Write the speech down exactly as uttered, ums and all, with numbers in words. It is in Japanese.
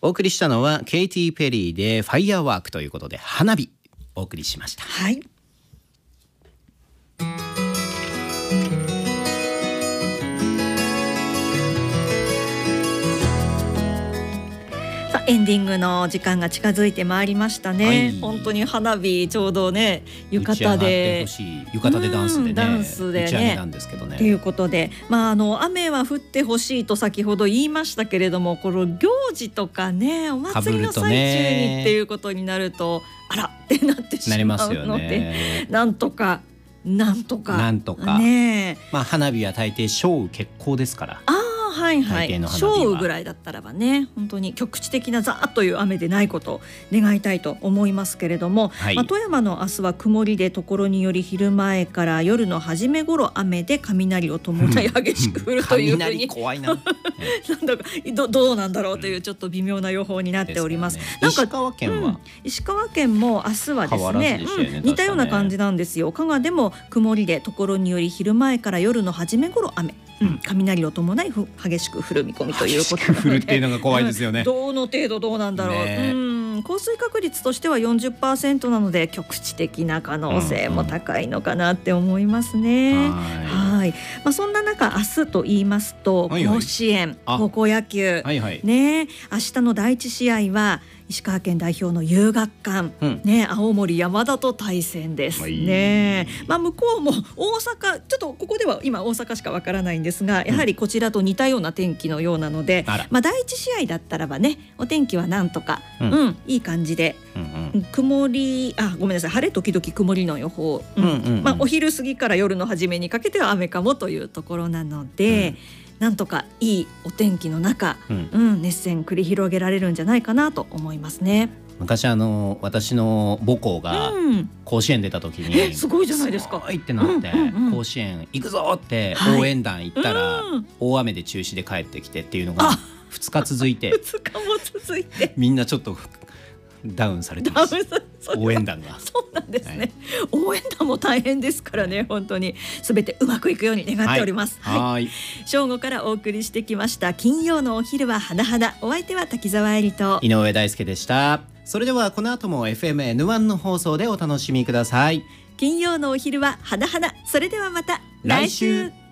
お送りしたのはケイティ・ペリーでファイヤーワークということで花火お送りしました。 はい。エンディングの時間が近づいてまいりましたね、はい、本当に花火ちょうどね浴衣で浴衣でダンスでね、 ダンスでね打ち上げなんですけどね。 ということで、まあ、あの雨は降ってほしいと先ほど言いましたけれども、この行事とかねお祭りの最中にっていうことになるとあらってなってしまうので、ね、なんとかなんとかなんとか、ね、まあ、花火は大抵小雨決行ですから。 あはいはい、小雨ぐらいだったらばね本当に局地的なザーッという雨でないことを願いたいと思いますけれども、はい、まあ、富山の明日は曇りでところにより昼前から夜の初め頃雨で雷を伴い激しく降るというふうに雷怖いななんだか ど, どうなんだろうというちょっと微妙な予報になっております、ね、 なんか石川県は、うん、 石川県も明日はですね、ね、うん、似たような感じなんですよ。香川でも曇りでところにより昼前から夜の初め頃雨、うん、雷を伴い激しく降る見込みということなので、 降るっていうのが怖いですよね、うん、 どの程度どうなんだろう、ね、うん、降水確率としては よんじゅっパーセント なので局地的な可能性も高いのかなって思いますね、うんうん、はい、まあ、そんな中明日と言いますと、はいはい、甲子園高校野球、はいはい、ね、明日の第一試合は石川県代表の遊学館、うん、ね、青森山田と対戦です、はい、ね、まあ、向こうも大阪、ちょっとここでは今大阪しかわからないんですが、やはりこちらと似たような天気のようなので、うん、まあ、第一試合だったらばねお天気はなんとか、うんうん、いい感じで、うんうん、曇りあごめんなさい晴れ時々曇りの予報、うんうんうん、まあ、お昼過ぎから夜の初めにかけては雨かもというところなので、うん、なんとかいいお天気の中、うんうん、熱戦繰り広げられるんじゃないかなと思いますね。 昔あの私の母校が甲子園出た時に、 うん、すごいじゃないですか、 すごいってなって、うんうんうん、甲子園行くぞって応援団行ったら、はい、大雨で中止で帰ってきてっていうのがふつか続いてふつかも続いてみんなちょっとダウンされてます。応援団がそうなんですね、はい、応援団も大変ですからね、本当にすべてうまくいくように願っております。はい、はい、正午からお送りしてきました金曜のお昼は花々、お相手は滝沢恵里と井上大輔でした。それではこの後も エフエムエヌワン の放送でお楽しみください。 金曜のお昼は花々、それではまた来週。